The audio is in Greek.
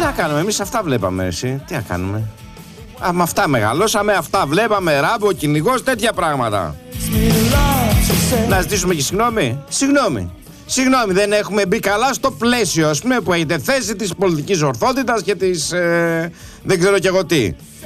να κάνουμε, εμείς αυτά βλέπαμε, εσύ. Τι να κάνουμε. Με αυτά μεγαλώσαμε, αυτά βλέπαμε. Ράμπο, κυνηγός, τέτοια πράγματα. Να ζητήσουμε και συγγνώμη. Συγγνώμη, δεν έχουμε μπει καλά στο πλαίσιο, ας πούμε, που έχετε θέσει της πολιτικής ορθότητας και της δεν ξέρω κι εγώ τι.